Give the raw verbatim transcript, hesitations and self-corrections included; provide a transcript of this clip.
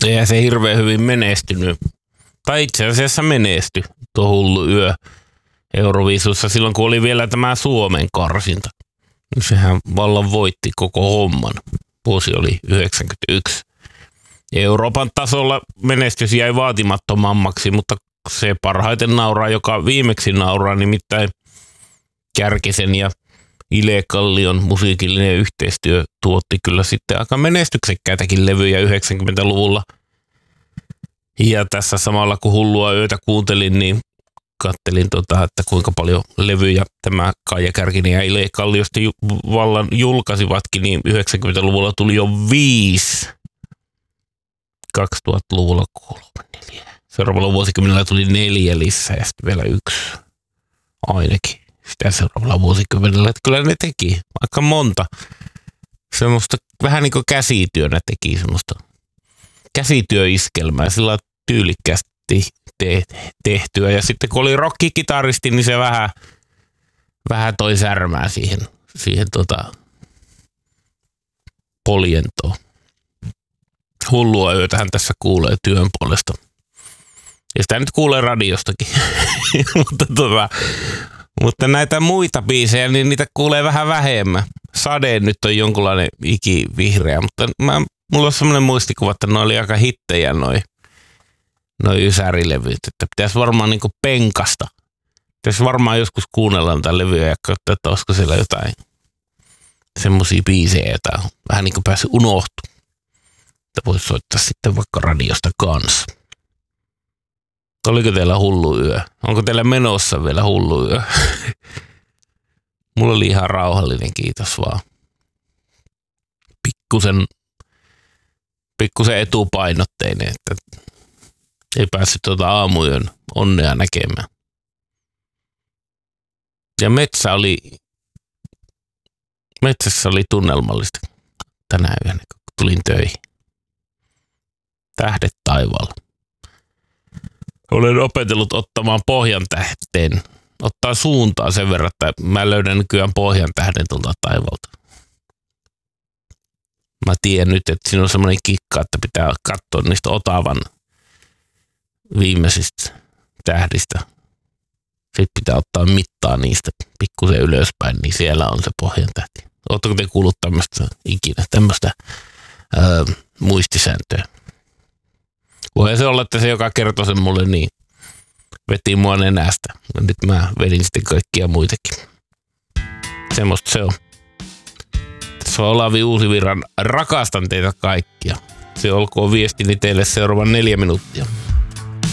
Eihän se hirveän hyvin menestynyt. Tai itse asiassa menesty tuo Hullu yö Euroviisussa silloin, kun oli vielä tämä Suomen karsinta. Sehän vallan voitti koko homman. Vuosi oli yhdeksänkymmentäyksi. Euroopan tasolla menestys jäi vaatimattomammaksi, mutta se parhaiten nauraa, joka viimeksi nauraa, nimittäin Kärkisen ja Ile Kallion musiikillinen yhteistyö tuotti kyllä sitten aika menestyksekkäitäkin levyjä yhdeksänkymmentäluvulla. Ja tässä samalla kun Hullua yötä kuuntelin, niin kattelin, tota, että kuinka paljon levyjä tämä Kaija Kärkinen ja Ile Kalliosta ju- vallan julkaisivatkin, niin yhdeksänkymmentäluvulla tuli jo viisi. kaksituhattaluvulla kolme, neljä. Seuraavalla vuosikymmenellä tuli neljä lisää ja sitten vielä yksi ainakin. Sitä seuraavalla vuosikymmenellä, että kyllä ne teki aika monta. Semmoista vähän niin kuin käsityönä teki semmoista käsityöiskelmää, sillä tyylikkäästi te- tehtyä. Ja sitten kun oli rockikitaristi, niin se vähän, vähän toi särmää siihen, siihen tota poljentoon. Hullua yötähän tässä kuulee työn puolesta. Ja sitä nyt kuulee radiostakin. mutta, tota, mutta näitä muita biisejä, niin niitä kuulee vähän vähemmän. Sade nyt on jonkunlainen ikivihreä, mutta mä, mulla on semmoinen muistikuva, että ne oli aika hittejä noi, noi ysärilevyt. Että pitäisi varmaan niinku penkasta. Pitäisi varmaan joskus kuunnella näitä levyjä ja katsoa, että olisiko siellä jotain semmosia biisejä, joita on vähän niin kuin päässyt unohtumaan. Että voisi soittaa sitten vaikka radiosta kanssa. Oliko teillä Hullu yö? Onko teillä menossa vielä Hullu yö? Mulla oli ihan rauhallinen, kiitos vaan. Pikkusen, pikkusen etupainotteinen, että ei päässyt tuota aamuyön onnea näkemään. Ja metsä oli, metsässä oli tunnelmallista tänä yönä, kun tulin töihin. Tähdet taivaalla. Olen opetellut ottamaan pohjan tähteen. Ottaa suuntaa sen verran, että mä löydän nykyään pohjan tähden tuolta taivalta. Mä tiedän nyt, että siinä on semmoinen kikka, että pitää katsoa niistä Otavan viimeisistä tähdistä. Sitten pitää ottaa mittaa niistä pikkusen ylöspäin, niin siellä on se pohjan tähti. Oletteko te kuullut tämmöistä ikinä, tämmöistä öö, muistisääntöä? Voi se olla, että se, joka kertoi sen mulle, niin veti mua nenästä. Ja nyt mä vedin sitten kaikkia muitakin. Semmosta se on. Tässä on Olavi Uusivirran Rakastan teitä kaikkia. Se olkoon viestini teille seuraavan neljä minuuttia.